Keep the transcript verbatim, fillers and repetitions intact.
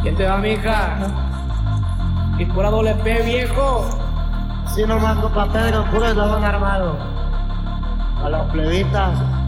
¿Quién te va, mija? Y pura doble P, viejo. Si no mando pa' Pedro, puro eslabón armado. A las plebitas.